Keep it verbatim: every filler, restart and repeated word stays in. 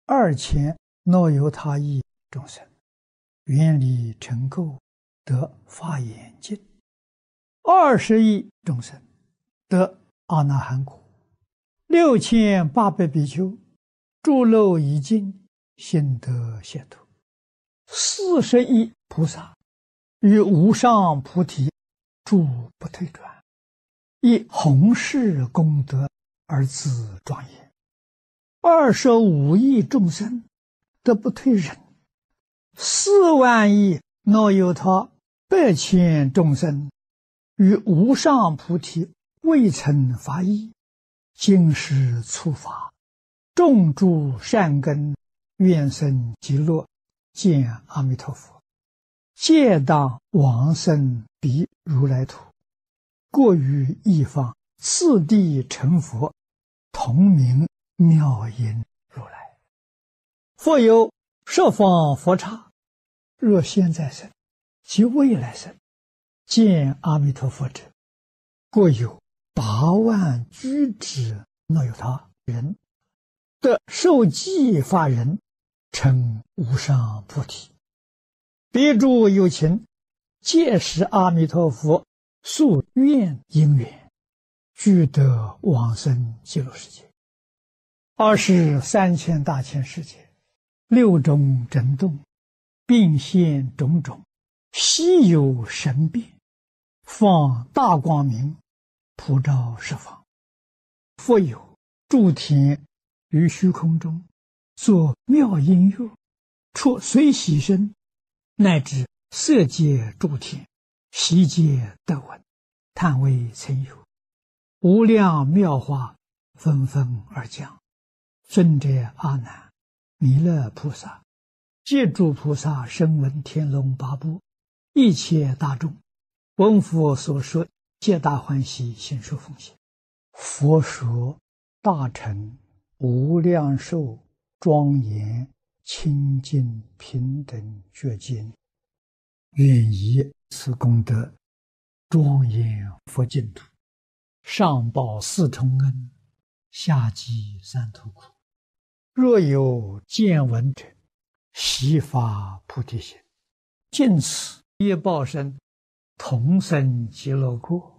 二千若有他意众生，愿力成垢，得法眼净；二十亿众生得阿那含果；六千八百比丘诸漏已尽，心得解脱；四十亿菩萨于无上菩提住不退转，以弘誓功德而自庄严；二十五亿众生得不退忍；四万亿若有他百千众生于无上菩提未曾发意，今世初发，种诸善根，愿生极乐，见阿弥陀佛，皆当往生彼如来土，过于一方，次第成佛，同名妙音如来。复有十方佛刹，若现在生及未来生，见阿弥陀佛者，过有八万居之若有他人，得受记法人，成无上菩提。彼诸有情，皆是阿弥陀佛宿愿因缘，俱得往生极乐世界。二是三千大千世界，六种震动，并现种种，稀有神变，放大光明，普照十方。复有诸天于虚空中，作妙音乐，出随喜声，乃至色界诸天，悉皆得闻，叹为曾有。无量妙法纷纷而降。尊者阿难、弥勒菩萨、皆诸菩萨声闻天龙八部，一切大众，闻佛所说，皆大欢喜，心受奉献。佛说大乘无量寿庄严清净平等觉经，愿以此功德庄严佛净土，上报四重恩，下济三途苦。若有见闻者，悉发菩提心，尽此业报身，同生极乐国。